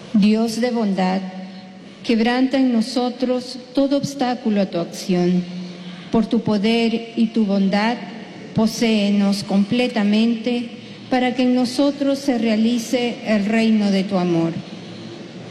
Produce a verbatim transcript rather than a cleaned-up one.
Dios de bondad, quebranta en nosotros todo obstáculo a tu acción. Por tu poder y tu bondad, poséenos completamente para que en nosotros se realice el reino de tu amor.